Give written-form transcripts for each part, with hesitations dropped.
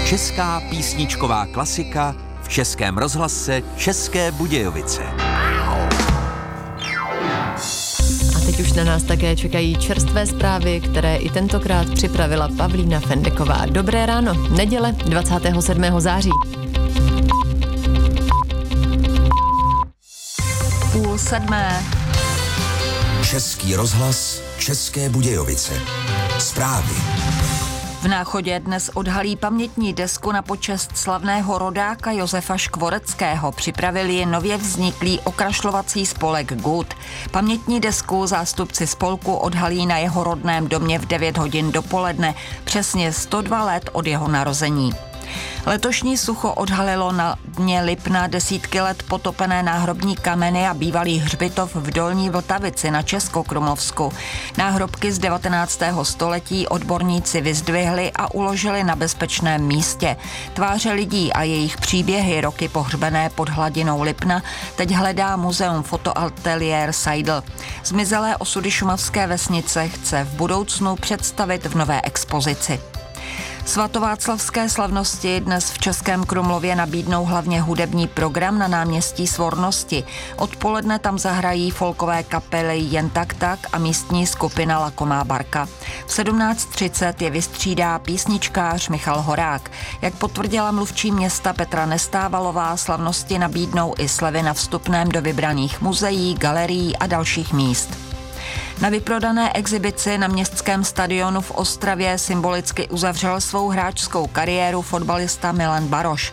Česká písničková klasika v Českém rozhlase České Budějovice. A teď už na nás také čekají čerstvé zprávy, které i tentokrát připravila Pavlína Fendeková. Dobré ráno, neděle 27. září. 6:30. Český rozhlas České Budějovice. Zprávy. V Náchodě dnes odhalí pamětní desku na počest slavného rodáka Josefa Škvoreckého. Připravili ji nově vzniklý okrašlovací spolek Good. Pamětní desku zástupci spolku odhalí na jeho rodném domě v 9 hodin dopoledne, přesně 102 let od jeho narození. Letošní sucho odhalilo na dně Lipna desítky let potopené náhrobní kameny a bývalý hřbitov v Dolní Vltavici na Českokrumlovsku. Náhrobky z 19. století odborníci vyzdvihli a uložili na bezpečném místě. Tváře lidí a jejich příběhy roky pohřbené pod hladinou Lipna teď hledá muzeum fotoateliér Seidl. Zmizelé osudy šumavské vesnice chce v budoucnu představit v nové expozici. Svatováclavské slavnosti dnes v Českém Krumlově nabídnou hlavně hudební program na náměstí Svornosti. Odpoledne tam zahrají folkové kapely Jen tak tak a místní skupina Lakomá barka. V 17:30 je vystřídá písničkář Michal Horák. Jak potvrdila mluvčí města Petra Nestávalová, slavnosti nabídnou i slevy na vstupném do vybraných muzeí, galerií a dalších míst. Na vyprodané exibici na Městském stadionu v Ostravě symbolicky uzavřel svou hráčskou kariéru fotbalista Milan Baroš.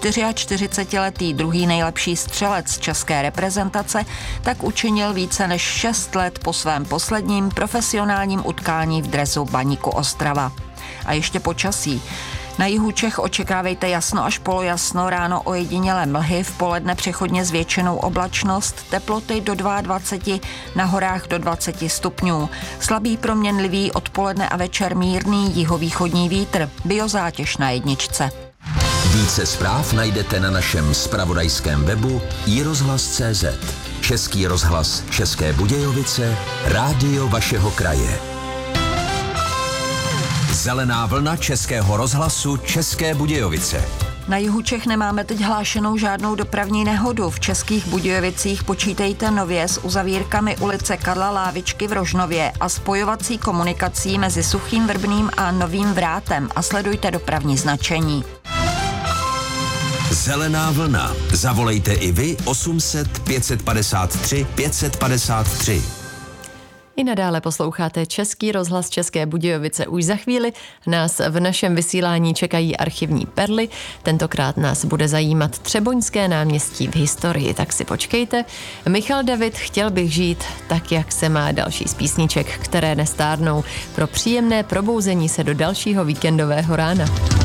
44letý druhý nejlepší střelec české reprezentace tak učinil více než 6 let po svém posledním profesionálním utkání v dresu Baníku Ostrava. A ještě počasí. Na jihu Čech očekávejte jasno až polojasno, ráno ojedinělé mlhy, v poledne přechodně zvětšenou oblačnost, teploty do 22, na horách do 20 stupňů. Slabý proměnlivý odpoledne a večer mírný jihovýchodní vítr, biozátěž na jedničce. Více zpráv najdete na našem zpravodajském webu iRozhlas.cz. Český rozhlas České Budějovice, rádio vašeho kraje. Zelená vlna Českého rozhlasu České Budějovice. Na jihu Čech nemáme teď hlášenou žádnou dopravní nehodu. V Českých Budějovicích počítejte nově s uzavírkami ulice Karla Lávičky v Rožnově a spojovací komunikací mezi Suchým Vrbným a Novým Vrátem a sledujte dopravní značení. Zelená vlna. Zavolejte i vy 800 553 553. I nadále posloucháte Český rozhlas České Budějovice. Už za chvíli nás v našem vysílání čekají archivní perly. Tentokrát nás bude zajímat Třeboňské náměstí v historii, tak si počkejte. Michal David, Chtěl bych žít tak, jak se má, další z písniček, které nestárnou, pro příjemné probouzení se do dalšího víkendového rána.